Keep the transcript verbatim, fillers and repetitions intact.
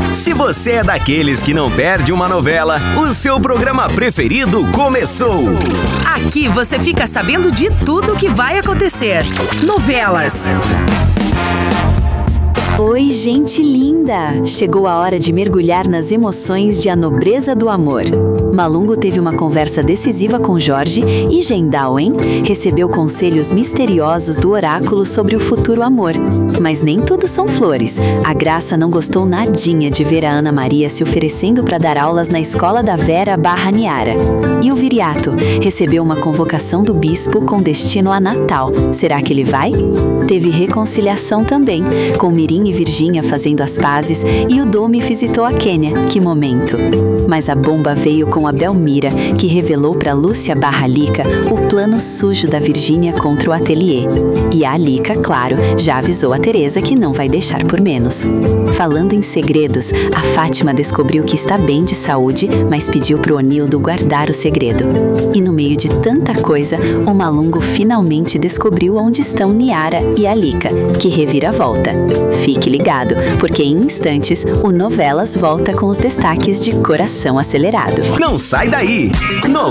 Se você é daqueles que não perde uma novela, o seu programa preferido começou. Aqui você fica sabendo de tudo que vai acontecer. Novelas. Oi, gente linda! Chegou a hora de mergulhar nas emoções de A Nobreza do Amor. Malungo teve uma conversa decisiva com Jorge e Gendauen recebeu conselhos misteriosos do oráculo sobre o futuro amor. Mas nem tudo são flores. A Graça não gostou nadinha de ver a Ana Maria se oferecendo para dar aulas na escola da Vera barra Niara. E o Viriato recebeu uma convocação do bispo com destino a Natal. Será que ele vai? Teve reconciliação também, com Mirim e Virgínia fazendo as pazes e o Domi visitou a Quênia. Que momento! Mas a bomba veio com a Belmira, que revelou para Lúcia barra Lica o plano sujo da Virgínia contra o ateliê. E a Lica, claro, já avisou a Teresa que não vai deixar por menos. Falando em segredos, a Fátima descobriu que está bem de saúde, mas pediu pro Onildo guardar o segredo. E no meio de tanta coisa, o Malungo finalmente descobriu onde estão Niara e a Lica. Que reviravolta! Fique ligado, porque em instantes o Novelas volta com os destaques de Coração Acelerado. Não sai daí!